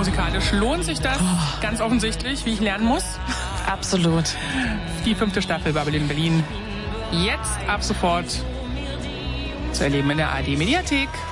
musikalisch lohnt sich das ganz offensichtlich, wie ich lernen muss. Absolut. Die 5. Staffel Babylon Berlin. Jetzt ab sofort zu erleben in der ARD Mediathek.